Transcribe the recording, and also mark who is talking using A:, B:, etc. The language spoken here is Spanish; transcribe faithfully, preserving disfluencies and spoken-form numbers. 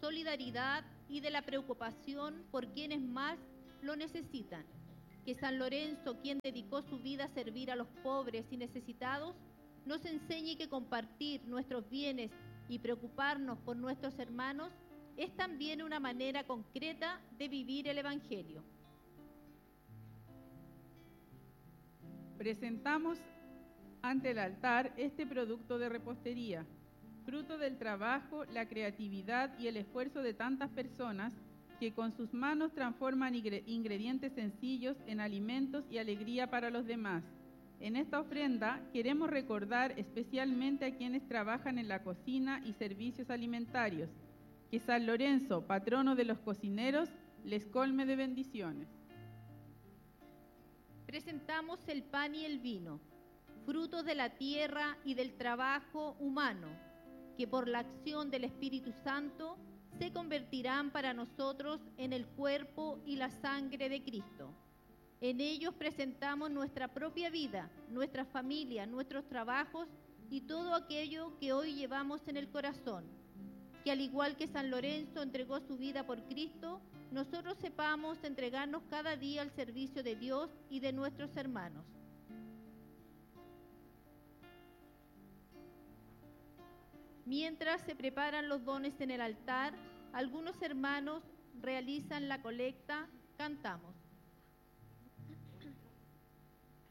A: solidaridad y de la preocupación por quienes más lo necesitan. Que San Lorenzo, quien dedicó su vida a servir a los pobres y necesitados, nos enseñe que compartir nuestros bienes y preocuparnos por nuestros hermanos es también una manera concreta de vivir el Evangelio.
B: Presentamos ante el altar este producto de repostería, fruto del trabajo, la creatividad y el esfuerzo de tantas personas que con sus manos transforman ingredientes sencillos en alimentos y alegría para los demás. En esta ofrenda queremos recordar especialmente a quienes trabajan en la cocina y servicios alimentarios. Que San Lorenzo, patrono de los cocineros, les colme de bendiciones.
A: Presentamos el pan y el vino, frutos de la tierra y del trabajo humano, que por la acción del Espíritu Santo se convertirán para nosotros en el cuerpo y la sangre de Cristo. En ellos presentamos nuestra propia vida, nuestra familia, nuestros trabajos y todo aquello que hoy llevamos en el corazón. Que al igual que San Lorenzo entregó su vida por Cristo, nosotros sepamos entregarnos cada día al servicio de Dios y de nuestros hermanos. Mientras se preparan los dones en el altar, algunos hermanos realizan la colecta, cantamos.